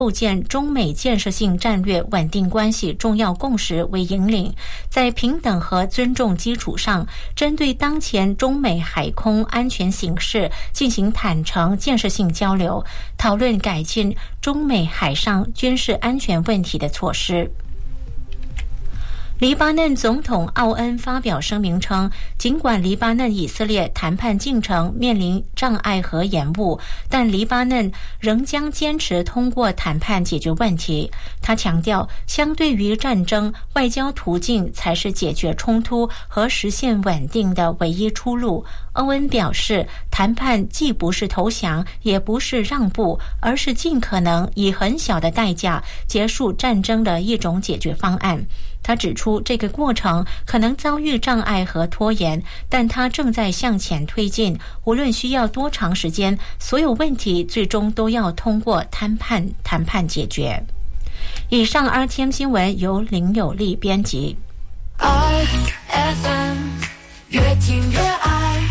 构建中美建设性战略稳定关系重要共识为引领，在平等和尊重基础上，针对当前中美海空安全形势进行坦诚建设性交流，讨论改进中美海上军事安全问题的措施。黎巴嫩总统奥恩发表声明称，尽管黎巴嫩以色列谈判进程面临障碍和延误，但黎巴嫩仍将坚持通过谈判解决问题。他强调，相对于战争，外交途径才是解决冲突和实现稳定的唯一出路。欧恩表示，谈判既不是投降，也不是让步，而是尽可能以很小的代价结束战争的一种解决方案。他指出，这个过程可能遭遇障碍和拖延，但他正在向前推进，无论需要多长时间，所有问题最终都要通过谈判解决。以上 RTM 新闻由林有利编辑。 IFM 越听越爱，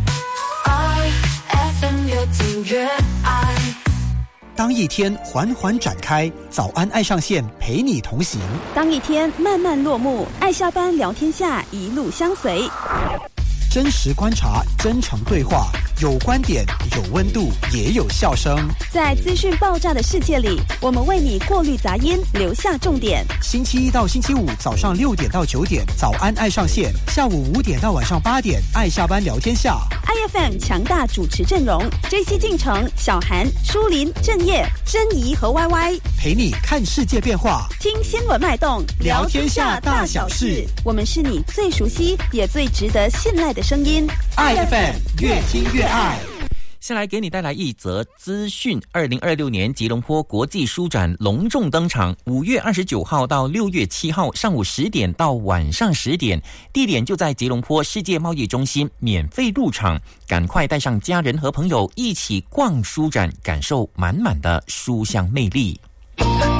IFM 越听越爱。 当一天缓缓展开，早安爱上线陪你同行； 当一天慢慢落幕，爱下班聊天下一路相随。 真实观察，真诚对话，有观点，有温度，也有笑声。 在资讯爆炸的世界里，我们为你过滤杂音，留下重点。 星期一到星期五早上6点到9点，早安爱上线；下午5点到晚上8点，爱下班聊天下。 IFM 强大主持阵容：JC进城、小韩、舒林、郑业、珍怡和 YY， 陪你看世界变化， 听新闻脉动， 聊天下大小事。 我们是你最熟悉也最值得信赖的声音。 IFM 越听越爱。 下来给你带来一则资讯。2026年吉隆坡国际书展隆重登场，5月29号到6月7号上午10点到晚上10点，地点就在吉隆坡世界贸易中心，免费入场。赶快带上家人和朋友一起逛书展，感受满满的书香魅力。